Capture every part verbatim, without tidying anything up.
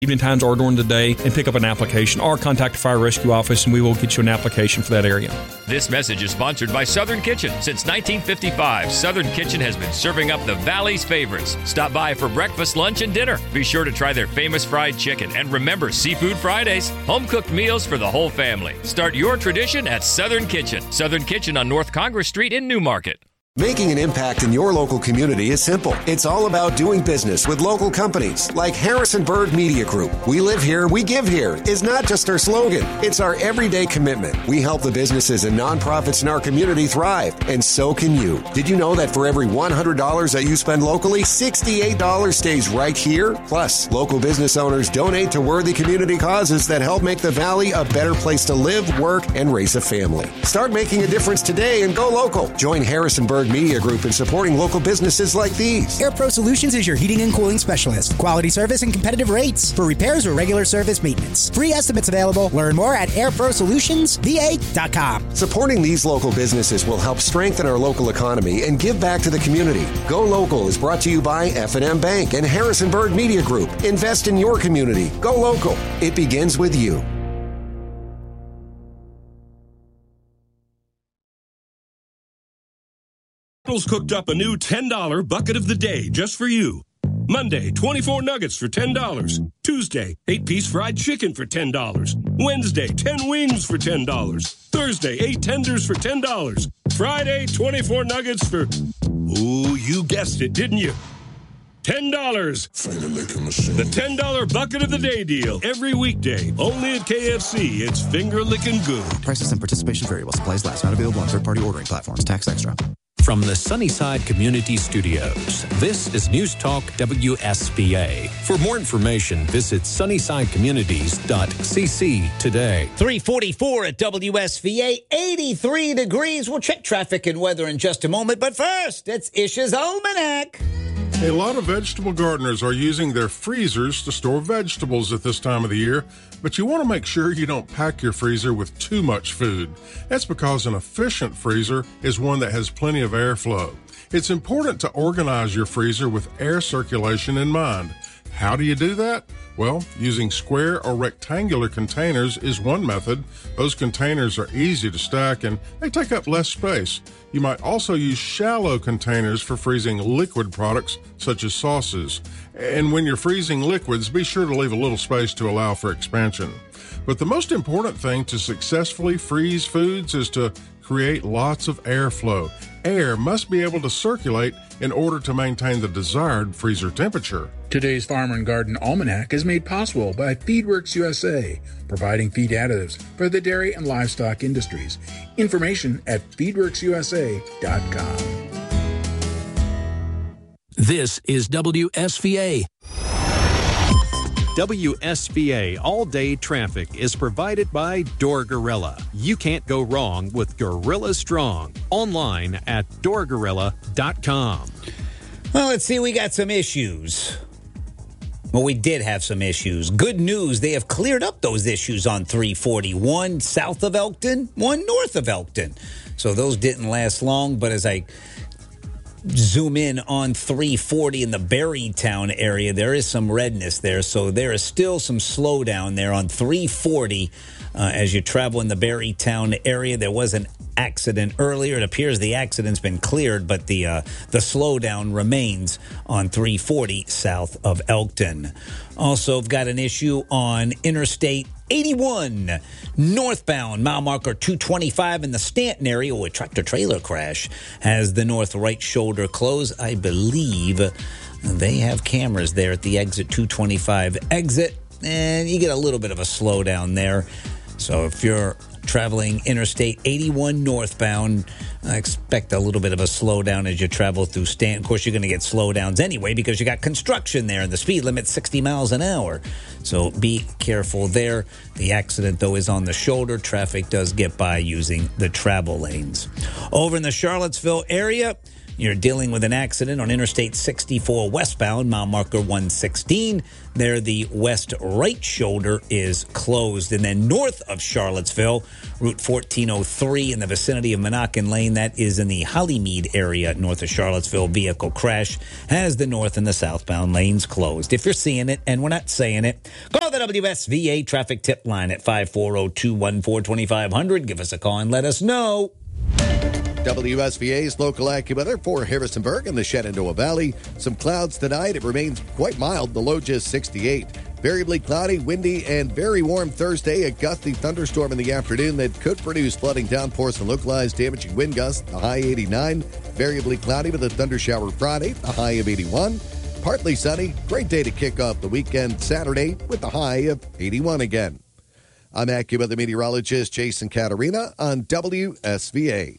evening times or during the day and pick up an application or contact the fire rescue office and we will get you an application for that area. This message is sponsored by Southern Kitchen. Since nineteen fifty-five, Southern Kitchen has been serving up the Valley's favorites. Stop by for breakfast, lunch, and dinner. Be sure to try their famous fried chicken. And remember, Seafood Fridays, home-cooked meals for the whole family. Start your tradition at Southern Kitchen. Southern Kitchen on North Congress Street in Newmarket. Making an impact in your local community is simple. It's all about doing business with local companies like Harrison Bird Media Group. We live here, we give here is not just our slogan. It's our everyday commitment. We help the businesses and nonprofits in our community thrive, and so can you. Did you know that for every one hundred dollars that you spend locally, sixty-eight dollars stays right here? Plus, local business owners donate to worthy community causes that help make the Valley a better place to live, work, and raise a family. Start making a difference today and go local. Join Harrison Bird Media Group in supporting local businesses like these. AirPro Solutions is your heating and cooling specialist. Quality service and competitive rates for repairs or regular service maintenance. Free estimates available. Learn more at air pro solutions v a dot com. Supporting these local businesses will help strengthen our local economy and give back to the community. Go Local is brought to you by F and M Bank and Harrison Bird Media Group. Invest in your community. Go local. It begins with you. Cooked up a new ten dollar bucket of the day just for you. Monday, twenty-four nuggets for ten dollars. Tuesday, eight-piece fried chicken for ten dollars. Wednesday, ten wings for ten dollars. Thursday, eight tenders for ten dollars. Friday, twenty-four nuggets for... Ooh, you guessed it, didn't you? ten dollars. The ten dollar bucket of the day deal. Every weekday. Only at K F C. It's finger-licking good. Prices and participation variable. Supplies last. Not available on third-party ordering platforms. Tax extra. From the Sunnyside Community Studios, this is News Talk W S B A. For more information, visit sunnyside communities dot c c today. three forty-four at W S V A, eighty-three degrees. We'll check traffic and weather in just a moment, but first, it's Ish's Almanac. A lot of vegetable gardeners are using their freezers to store vegetables at this time of the year, but you want to make sure you don't pack your freezer with too much food. That's because an efficient freezer is one that has plenty of airflow. It's important to organize your freezer with air circulation in mind. How do you do that? Well, using square or rectangular containers is one method. Those containers are easy to stack and they take up less space. You might also use shallow containers for freezing liquid products such as sauces. And when you're freezing liquids, be sure to leave a little space to allow for expansion. But the most important thing to successfully freeze foods is to create lots of airflow. Air must be able to circulate in order to maintain the desired freezer temperature. Today's Farmer and Garden Almanac is made possible by FeedWorks U S A, providing feed additives for the dairy and livestock industries. Information at feed works u s a dot com. This is W S V A. W S V A all-day traffic is provided by Door Gorilla. You can't go wrong with Gorilla Strong. Online at door gorilla dot com. Well, let's see. We got some issues. Well, we did have some issues. Good news, they have cleared up those issues on three forty-one south of Elkton, one north of Elkton. So those didn't last long, but as I zoom in on three forty in the Berrytown area, there is some redness there. So there is still some slowdown there on three forty uh, as you travel in the Berrytown area. There was an accident earlier. It appears the accident's been cleared, but the uh, the slowdown remains on three forty south of Elkton. Also, I've got an issue on Interstate eighty-one northbound, mile marker two twenty-five in the Stanton area, where a tractor-trailer crash has the north right shoulder closed. I believe they have cameras there at the exit two twenty-five exit, and you get a little bit of a slowdown there. So if you're traveling Interstate eighty-one northbound, I expect a little bit of a slowdown as you travel through Stanton. Of course, you're going to get slowdowns anyway because you got construction there and the speed limit's sixty miles an hour. So be careful there. The accident, though, is on the shoulder. Traffic does get by using the travel lanes. Over in the Charlottesville area, you're dealing with an accident on Interstate sixty-four westbound, mile marker one sixteen. There, the west right shoulder is closed. And then north of Charlottesville, Route fourteen oh three in the vicinity of Monacan Lane, that is in the Hollymead area north of Charlottesville. Vehicle crash has the north and the southbound lanes closed. If you're seeing it, and we're not saying it, call the W S V A traffic tip line at five four zero, two one four, two five zero zero. Give us a call and let us know. W S V A's local AccuWeather for Harrisonburg and the Shenandoah Valley. Some clouds tonight. It remains quite mild. The low just sixty-eight. Variably cloudy, windy, and very warm Thursday. A gusty thunderstorm in the afternoon that could produce flooding downpours and localized damaging wind gusts. The high eighty-nine. Variably cloudy with a thunder shower Friday. The high of eighty-one. Partly sunny. Great day to kick off the weekend Saturday with the high of eighty-one again. I'm AccuWeather meteorologist Jason Caterina on W S V A.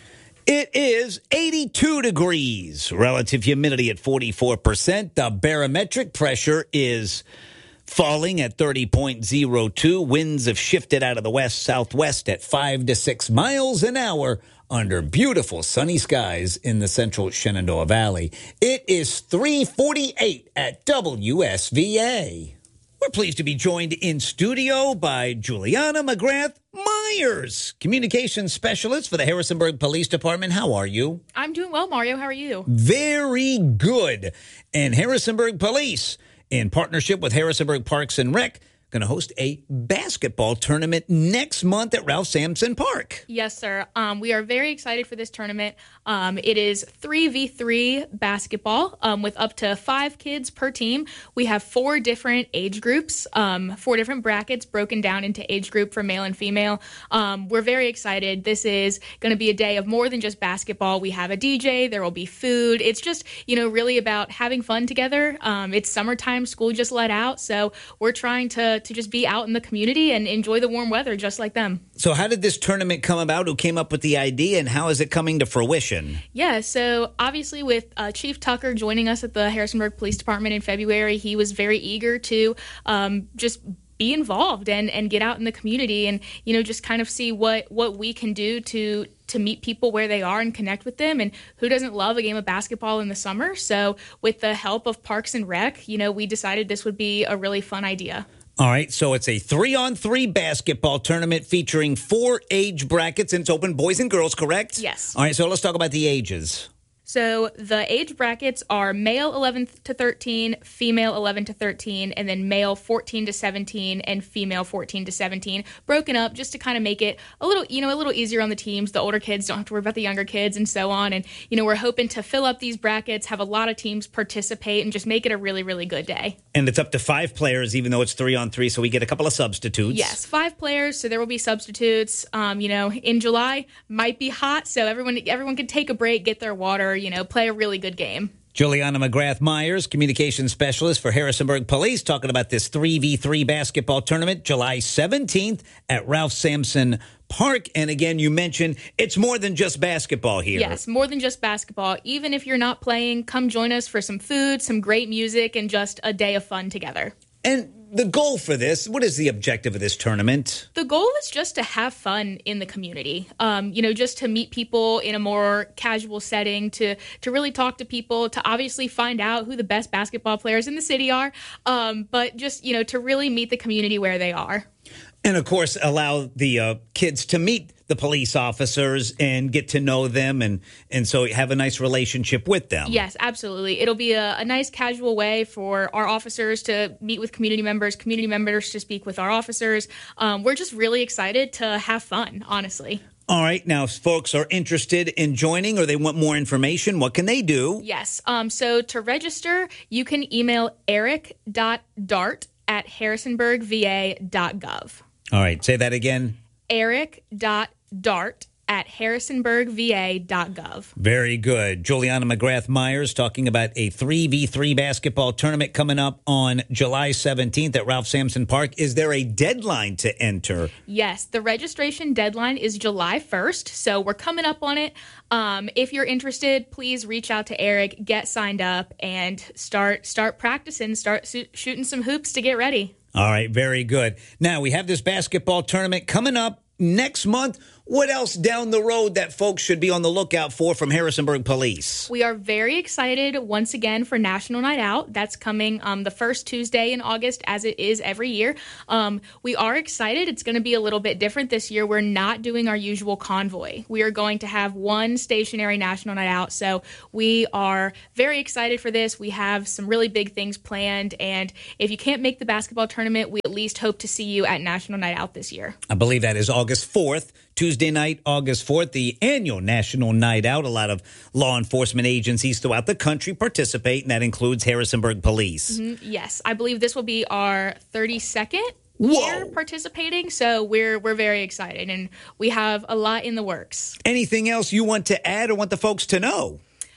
It is eighty-two degrees. Relative humidity at forty-four percent. The barometric pressure is falling at thirty point oh two. Winds have shifted out of the west-southwest at five to six miles an hour under beautiful sunny skies in the central Shenandoah Valley. It is three forty-eight at W S V A. We're pleased to be joined in studio by Juliana McGrath Myers, communications specialist for the Harrisonburg Police Department. How are you? I'm doing well, Mario. How are you? Very good. And Harrisonburg Police, in partnership with Harrisonburg Parks and Rec, going to host a basketball tournament next month at Ralph Sampson Park. Yes, sir. Um, we are very excited for this tournament. Um, it is three v three basketball um, with up to five kids per team. We have four different age groups, um, four different brackets broken down into age group for male and female. Um, we're very excited. This is going to be a day of more than just basketball. We have a D J. There will be food. It's just, you know, really about having fun together. Um, it's summertime. School just let out. So we're trying to to just be out in the community and enjoy the warm weather just like them. So how did this tournament come about? Who came up with the idea, and how is it coming to fruition? Yeah, so obviously with uh, Chief Tucker joining us at the Harrisonburg Police Department in February, he was very eager to um, just be involved and, and get out in the community and, you know, just kind of see what, what we can do to to meet people where they are and connect with them. And who doesn't love a game of basketball in the summer? So with the help of Parks and Rec, you know, we decided this would be a really fun idea. All right, so it's a three-on-three basketball tournament featuring four age brackets, and it's open boys and girls, correct? Yes. All right, so let's talk about the ages. So the age brackets are male eleven to thirteen, female eleven to thirteen, and then male fourteen to seventeen and female fourteen to seventeen, broken up just to kind of make it a little, you know, a little easier on the teams. The older kids don't have to worry about the younger kids and so on. And, you know, we're hoping to fill up these brackets, have a lot of teams participate, and just make it a really, really good day. And it's up to five players, even though it's three on three, so we get a couple of substitutes. Yes, five players, so there will be substitutes. Um, you know, in July, might be hot, so everyone everyone can take a break, get their water, you know, play a really good game. Juliana McGrath Myers, communications specialist for Harrisonburg Police, talking about this three v three basketball tournament, July seventeenth at Ralph Sampson Park. And again, you mentioned it's more than just basketball here. Yes, more than just basketball. Even if you're not playing, come join us for some food, some great music, and just a day of fun together. And the goal for this, what is the objective of this tournament? The goal is just to have fun in the community. Um, you know, just to meet people in a more casual setting, to to really talk to people, to obviously find out who the best basketball players in the city are, um, but just, you know, to really meet the community where they are. And, of course, allow the uh, kids to meet the police officers and get to know them and, and so have a nice relationship with them. Yes, absolutely. It'll be a, a nice casual way for our officers to meet with community members, community members to speak with our officers. Um, we're just really excited to have fun, honestly. All right. Now, if folks are interested in joining or they want more information, what can they do? Yes. Um, so to register, you can email eric dot dart at harrisonburg v a dot gov. All right. Say that again. eric dot dart at harrisonburg v a dot gov. Very good. Juliana McGrath Myers talking about a three v three basketball tournament coming up on July seventeenth at Ralph Sampson Park. Is there a deadline to enter? Yes, the registration deadline is July first, so we're coming up on it. Um, if you're interested, please reach out to Eric, get signed up, and start start practicing, start su- shooting some hoops to get ready. All right, very good. Now, we have this basketball tournament coming up next month. What else down the road that folks should be on the lookout for from Harrisonburg Police? We are very excited once again for National Night Out. That's coming um, the first Tuesday in August, as it is every year. Um, we are excited. It's going to be a little bit different this year. We're not doing our usual convoy. We are going to have one stationary National Night Out. So we are very excited for this. We have some really big things planned. And if you can't make the basketball tournament, we at least hope to see you at National Night Out this year. I believe that is August fourth. Tuesday night, August fourth, the annual National Night Out. A lot of law enforcement agencies throughout the country participate, and that includes Harrisonburg Police. Mm-hmm. Yes, I believe this will be our thirty-second Whoa. year participating, so we're we're very excited, and we have a lot in the works. Anything else you want to add or want the folks to know?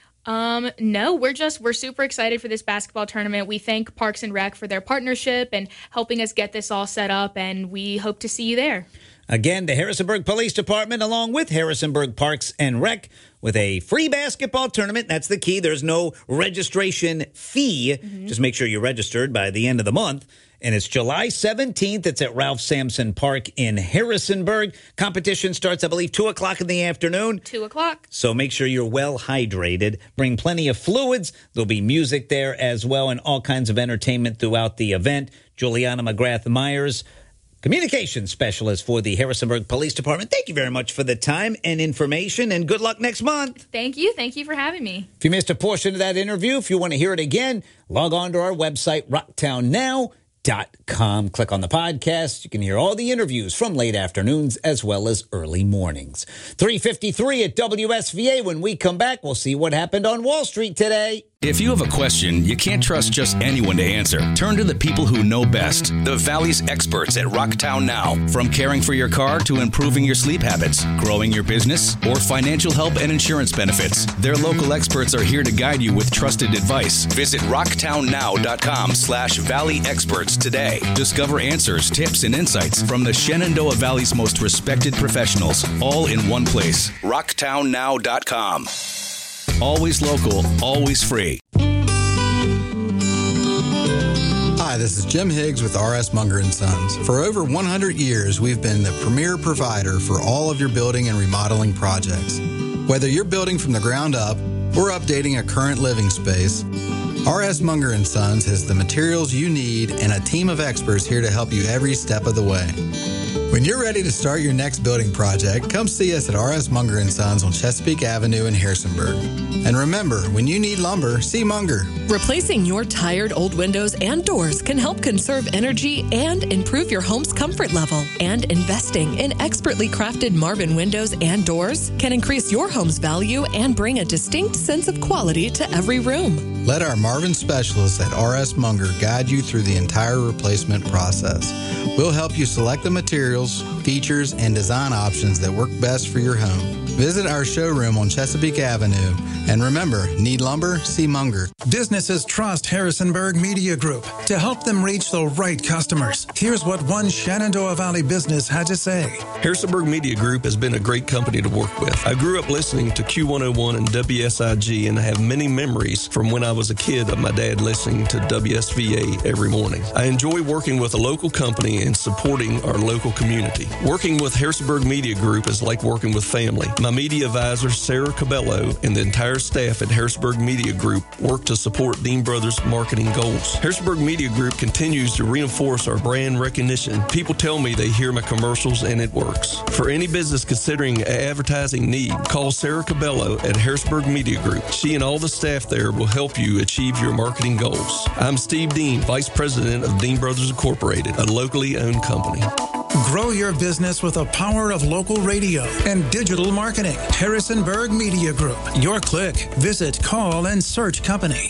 Um, no, we're just, we're super excited for this basketball tournament. We thank Parks and Rec for their partnership and helping us get this all set up, and we hope to see you there. Again, the Harrisonburg Police Department, along with Harrisonburg Parks and Rec, with a free basketball tournament. That's the key. There's no registration fee. Mm-hmm. Just make sure you're registered by the end of the month. And it's July seventeenth. It's at Ralph Sampson Park in Harrisonburg. Competition starts, I believe, two o'clock in the afternoon. two o'clock. So make sure you're well hydrated. Bring plenty of fluids. There'll be music there as well and all kinds of entertainment throughout the event. Juliana McGrath Myers, Communications Specialist for the Harrisonburg Police Department. Thank you very much for the time and information, and good luck next month. Thank you. Thank you for having me. If you missed a portion of that interview, if you want to hear it again, log on to our website, rocktown now dot com. Click on the podcast. You can hear all the interviews from late afternoons as well as early mornings. three fifty-three at W S V A. When we come back, we'll see what happened on Wall Street today. If you have a question, you can't trust just anyone to answer. Turn to the people who know best. The Valley's experts at Rocktown Now. From caring for your car to improving your sleep habits, growing your business, or financial help and insurance benefits, their local experts are here to guide you with trusted advice. Visit rocktown now dot com slash valley experts today. Discover answers, tips, and insights from the Shenandoah Valley's most respected professionals, all in one place. rocktown now dot com. Always local, always free. Hi, this is Jim Higgs with R S Munger and Sons. For over one hundred years, we've been the premier provider for all of your building and remodeling projects. Whether you're building from the ground up or updating a current living space, R S Munger and Sons has the materials you need and a team of experts here to help you every step of the way. When you're ready to start your next building project, come see us at R S Munger and Sons on Chesapeake Avenue in Harrisonburg. And remember, when you need lumber, see Munger. Replacing your tired old windows and doors can help conserve energy and improve your home's comfort level. And investing in expertly crafted Marvin windows and doors can increase your home's value and bring a distinct sense of quality to every room. Let our Marvin specialists at R S Munger guide you through the entire replacement process. We'll help you select the materials, features, and design options that work best for your home. Visit our showroom on Chesapeake Avenue. And remember, need lumber? See Munger. Businesses trust Harrisonburg Media Group to help them reach the right customers. Here's what one Shenandoah Valley business had to say. Harrisonburg Media Group has been a great company to work with. I grew up listening to Q one oh one and W S I G, and I have many memories from when I was a kid of my dad listening to W S V A every morning. I enjoy working with a local company and supporting our local community. Working with Harrisonburg Media Group is like working with family. My media advisor, Sarah Cabello, and the entire staff at Harrisonburg Media Group work to support Dean Brothers' marketing goals. Harrisonburg Media Group continues to reinforce our brand recognition. People tell me they hear my commercials and it works. For any business considering an advertising need, call Sarah Cabello at Harrisonburg Media Group. She and all the staff there will help you achieve your marketing goals. I'm Steve Dean, Vice President of Dean Brothers Incorporated, a locally owned company. Grow your business with the power of local radio and digital marketing. Harrisonburg Media Group. Your click. Visit, call, and search company.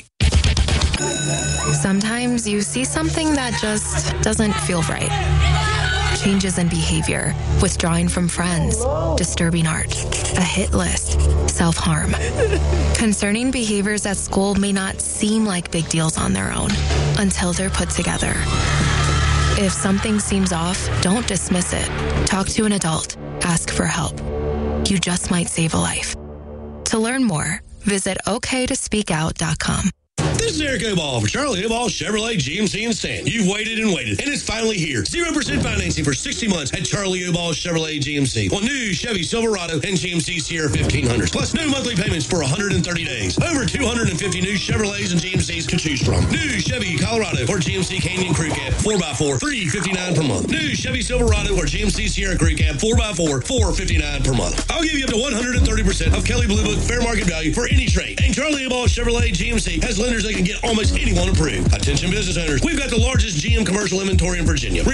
Sometimes you see something that just doesn't feel right. Changes in behavior, withdrawing from friends, disturbing art, a hit list, self-harm. Concerning behaviors at school may not seem like big deals on their own until they're put together. If something seems off, don't dismiss it. Talk to an adult. Ask for help. You just might save a life. To learn more, visit okay to speak out dot com. This is Eric Oball for Charlie Oball Chevrolet G M C in Stanton. You've waited and waited, and it's finally here. zero percent financing for sixty months at Charlie Oball Chevrolet G M C. On new Chevy Silverado and G M C Sierra fifteen hundred. Plus no monthly payments for one hundred thirty days. Over two hundred fifty new Chevrolets and G M Cs to choose from. New Chevy Colorado or G M C Canyon Crew Cab four by four, three hundred fifty-nine dollars per month. New Chevy Silverado or G M C Sierra Crew Cab four by four, four hundred fifty-nine dollars per month. I'll give you up to one hundred thirty percent of Kelley Blue Book fair market value for any trade. And Charlie Oball Chevrolet G M C has lenders that can get almost anyone approved. Attention business owners, we've got the largest G M commercial inventory in Virginia.